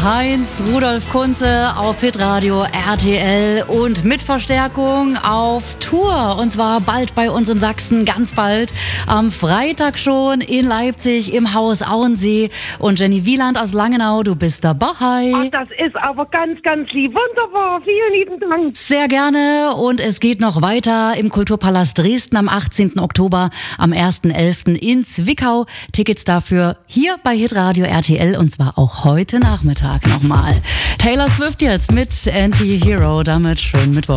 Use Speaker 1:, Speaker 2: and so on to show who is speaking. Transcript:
Speaker 1: Heinz Rudolf Kunze auf Hitradio RTL und mit Verstärkung auf Tour. Und zwar bald bei uns in Sachsen, ganz bald. Am Freitag schon in Leipzig im Haus Auensee. Und Jenny Wieland aus Langenau, du bist dabei.
Speaker 2: Ach, das ist aber ganz, ganz lieb. Wunderbar. Vielen lieben Dank.
Speaker 1: Sehr gerne. Und es geht noch weiter im Kulturpalast Dresden am 18. Oktober, am 1.11. in Zwickau. Tickets dafür hier bei Hitradio RTL und zwar auch heute Nachmittag nochmal. Taylor Swift jetzt mit Anti-Hero. Damit schönen Mittwoch.